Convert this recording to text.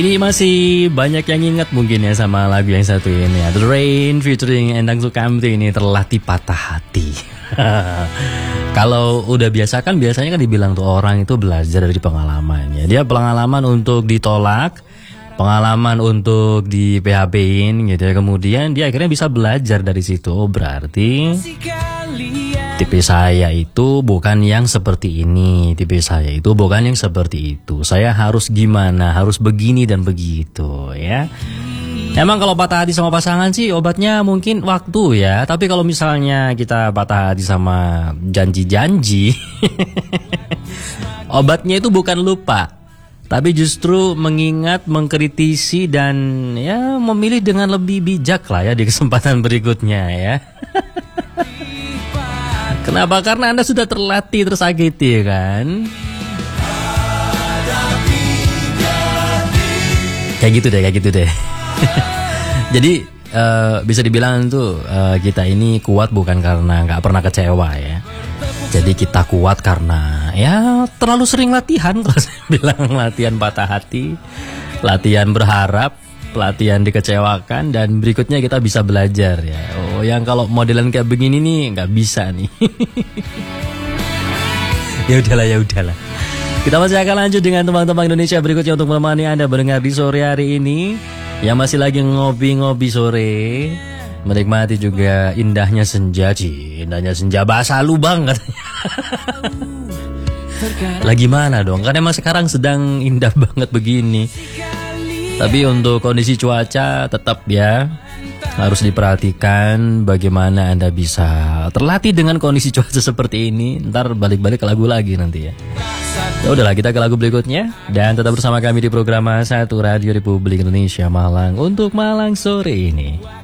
Ini masih banyak yang ingat mungkin ya sama lagu yang satu ini ya. The Rain featuring Endang Sukamti ini, Terlatih Patah Hati. Kalau udah biasa kan biasanya kan dibilang tuh orang itu belajar dari pengalamannya. Dia pengalaman untuk ditolak, pengalaman untuk di PHP-in gitu ya. Kemudian dia akhirnya bisa belajar dari situ. Oh, berarti tipe saya itu bukan yang seperti ini, tipe saya itu bukan yang seperti itu. Saya harus gimana, harus begini dan begitu ya. Emang kalau patah hati sama pasangan sih obatnya mungkin waktu ya. Tapi kalau misalnya kita patah hati sama janji-janji, obatnya itu bukan lupa, tapi justru mengingat, mengkritisi dan ya memilih dengan lebih bijak lah ya di kesempatan berikutnya ya. Kenapa? Karena Anda sudah terlatih, tersakiti kan? Kayak gitu deh. Jadi bisa dibilang tuh kita ini kuat bukan karena nggak pernah kecewa ya. Jadi kita kuat karena ya terlalu sering latihan. Kalau saya bilang latihan patah hati, latihan berharap, pelatihan dikecewakan, dan berikutnya kita bisa belajar ya. Oh, yang kalau modelan kayak begini nih nggak bisa nih. Ya udahlah. Kita masih akan lanjut dengan teman-teman Indonesia berikutnya untuk menemani Anda mendengar di sore hari ini, yang masih lagi ngopi-ngopi sore, menikmati juga indahnya senja. Indahnya senja bahasa lu bang katanya. Lagi mana dong? Kan emang sekarang sedang indah banget begini. Tapi untuk kondisi cuaca tetap ya harus diperhatikan bagaimana Anda bisa terlatih dengan kondisi cuaca seperti ini. Ntar balik-balik ke lagu lagi nanti ya. Ya udahlah, kita ke lagu berikutnya dan tetap bersama kami di program 1 Radio Republik Indonesia Malang untuk Malang sore ini.